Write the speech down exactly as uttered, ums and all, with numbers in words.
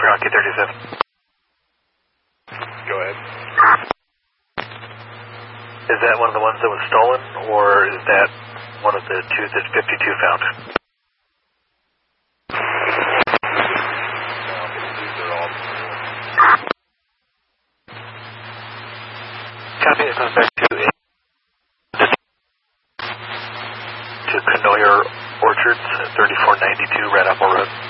Rocky thirty-seven. Go ahead. Is that one of the ones that was stolen, or is that one of the two that fifty-two found? Copy, it comes back to to Canoyer Orchards, thirty-four ninety-two Red Apple Road.